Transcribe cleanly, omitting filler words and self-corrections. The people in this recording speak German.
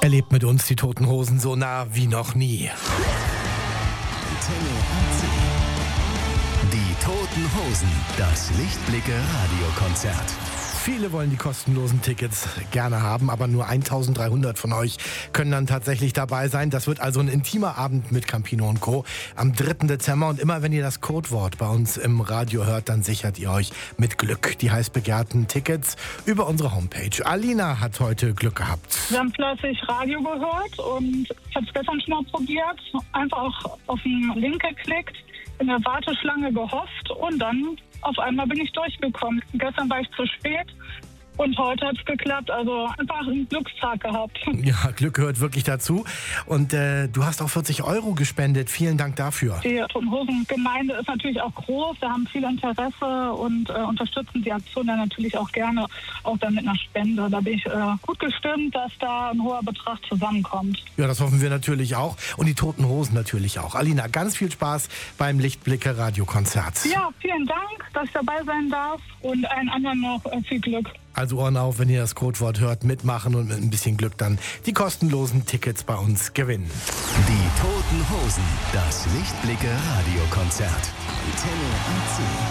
Erlebt mit uns die Toten Hosen so nah wie noch nie. Antenne AC. Die Toten Hosen, das Lichtblicke Radiokonzert. Viele wollen die kostenlosen Tickets gerne haben, aber nur 1300 von euch können dann tatsächlich dabei sein. Das wird also ein intimer Abend mit Campino und Co. am 3. Dezember. Und immer wenn ihr das Codewort bei uns im Radio hört, dann sichert ihr euch mit Glück die heiß begehrten Tickets über unsere Homepage. Alina hat heute Glück gehabt. Wir haben fleißig Radio gehört und ich habe es gestern schon mal probiert. Einfach auf den Link geklickt, in der Warteschlange gehofft und dann auf einmal bin ich durchgekommen. Gestern war ich zu spät und heute hat es geklappt. Also einfach einen Glückstag gehabt. Ja, Glück gehört wirklich dazu. Und du hast auch 40 € gespendet. Vielen Dank dafür. Die Toten Hosen Gemeinde ist natürlich auch groß. Wir haben viel Interesse und unterstützen die Aktion dann natürlich auch gerne, auch dann mit einer Spende. Da bin ich gut gestimmt, dass da ein hoher Betrag zusammenkommt. Ja, das hoffen wir natürlich auch. Und die Toten Hosen natürlich auch. Alina, ganz viel Spaß beim Lichtblicke Radiokonzert. Ja, vielen Dank, dass ich dabei sein darf und allen anderen noch viel Glück. Also Ohren auf, wenn ihr das Codewort hört, mitmachen und mit ein bisschen Glück dann die kostenlosen Tickets bei uns gewinnen. Die Toten Hosen, das Lichtblicke Radiokonzert. Antenne AC.